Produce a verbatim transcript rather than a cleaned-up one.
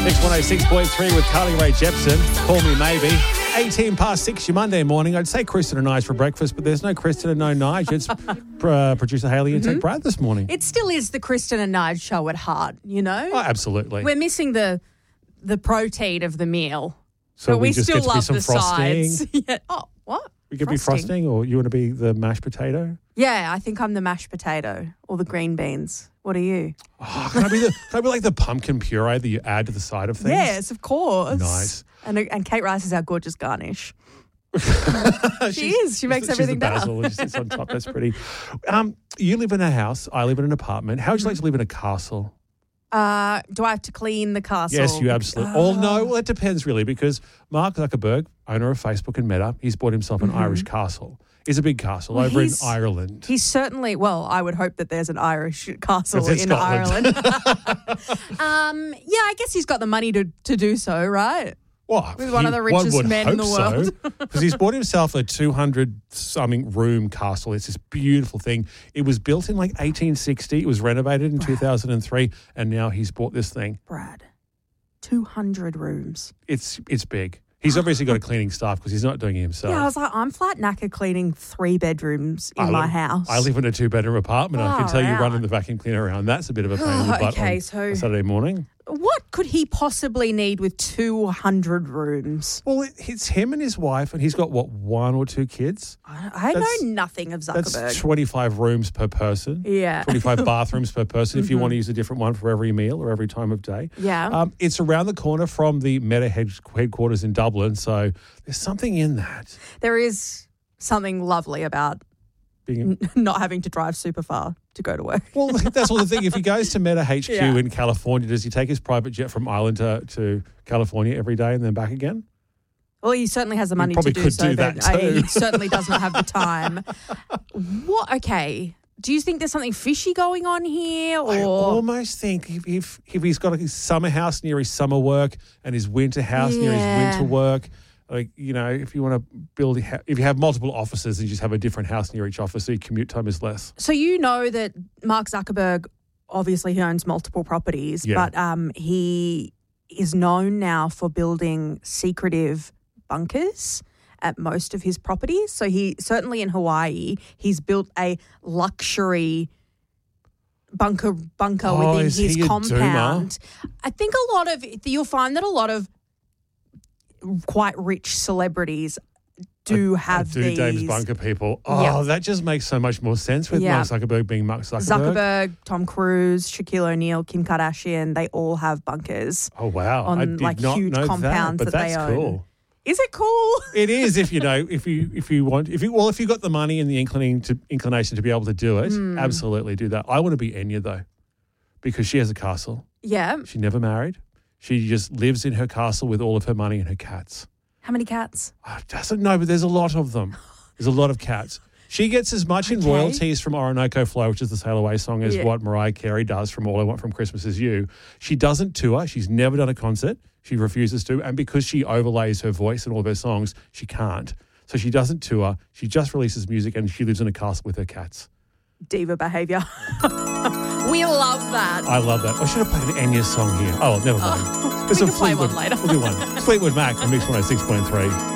Mix one oh six point three with Carly Rae Jepsen. Call me maybe. eighteen past six, your Monday morning. I'd say Kristen and Nige for breakfast, but there's no Kristen and no Nige. It's uh, producer Hayley and mm-hmm. Tech Brad this morning. It still is the Kristen and Nige show at heart, you know? Oh, absolutely. We're missing the the protein of the meal. So but we, we just still get to be love some the frosting. sides. Yeah. Oh, what? We could frosting. be frosting, or you want to be the mashed potato? Yeah, I think I'm the mashed potato or the green beans. What are you? Oh, can I be the can I be like the pumpkin puree that you add to the side of things? Yes, of course. Nice. And and Kate Rice is our gorgeous garnish. she She's- is. She makes she's everything the better. basil. She sits on top. That's pretty. Um, you live in a house. I live in an apartment. How would you like to live in a castle? Uh, do I have to clean the castle? Yes, you absolutely. Oh. Oh, no, well, it depends really, because Mark Zuckerberg, owner of Facebook and Meta, he's bought himself an Irish castle. It's a big castle Well, over in he's- Ireland. He's certainly, well, I would hope that there's an Irish castle It's in in Scotland. Ireland. um, yeah, I guess he's got the money to, to do so, right? Well, With one he- of the richest would men in hope the world. Because he's bought himself a two hundred something room castle. It's this beautiful thing. It was built in like eighteen sixty. It was renovated in two thousand three, and now he's bought this thing. Brad, two hundred rooms. It's it's big. He's obviously got a cleaning staff because he's not doing it himself. Yeah, I was like, I'm flat knackered cleaning three bedrooms in I my live- house. I live in a two-bedroom apartment. I can Far tell you out. running the vacuum cleaner around, that's a bit of a pain in the butt Okay, on so- a Saturday morning. What could he possibly need with two hundred rooms? Well, it- it's him and his wife, and he's got, what, one or two kids? I, I That's- know nothing of Zuckerberg. That's twenty-five rooms per person. Yeah. twenty-five bathrooms per person if you want to use a different one for every meal or every time of day. Yeah. Um, it's around the corner from the Meta head- headquarters in Dublin, so there's something in that. There is something lovely about Being, not having to drive super far to go to work. well, that's all the thing. If he goes to Meta H Q Yeah. in California, does he take his private jet from Ireland to, to California every day and then back again? Well, he certainly has the money probably to do could so. do then that too. I- he certainly does not have the time. What? Okay. Do you think there's something fishy going on here, or I almost think if, if if he's got his summer house near his summer work and his winter house near his Yeah. winter work, like, you know, if you want to build, a ha- if you have multiple offices and you just have a different house near each office, so your commute time is less. so you know that Mark Zuckerberg obviously he owns multiple properties, Yeah. but um, he is known now for building secretive bunkers at most of his properties. So he certainly in Hawaii, he's built a luxury bunker bunker Oh, within is his he a compound. I think a lot of you'll find that a lot of quite rich celebrities do have do these. Dave's bunker people. Oh, Yeah. that just makes so much more sense with Yeah. Mark Zuckerberg being Mark Zuckerberg. Zuckerberg, Tom Cruise, Shaquille O'Neal, Kim Kardashian, they all have bunkers. Oh, wow. on, I did like, not huge know compounds that, but that they that's own. cool. Is it cool? It is if you know if you if you want if you well if you got the money and the inclining to inclination to be able to do it, Hmm. absolutely do that. I want to be Enya though, because she has a castle. Yeah. She never married. She just lives in her castle with all of her money and her cats. How many cats? Oh, doesn't know, but there's a lot of them. There's a lot of cats. She gets as much in Okay. royalties from Orinoco Flow, which is the Sail Away song, as Yeah. what Mariah Carey does from All I Want from Christmas Is You. She doesn't tour. She's never done a concert. She refuses to. And because she overlays her voice in all of her songs, she can't. So she doesn't tour. She just releases music and she lives in a castle with her cats. Diva behavior. We love that. I love that. I should have played an Enya song here. Oh, never mind. Oh, There's we some can play one Fleetwood- later. We'll do one. Fleetwood Mac on Mix one oh six point three.